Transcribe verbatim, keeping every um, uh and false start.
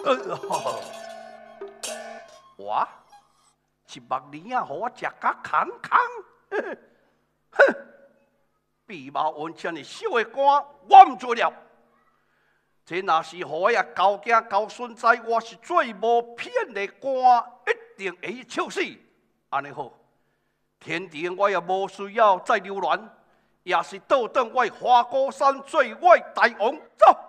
我一目年啊，互我食甲空空。哼！比毛温这么小的官，我唔做了。这若是互我啊高囝高孙知，我是最无骗的官，一定会去笑死。安尼好，天庭我也无需要再留恋，也是倒转我花果山做我大王走。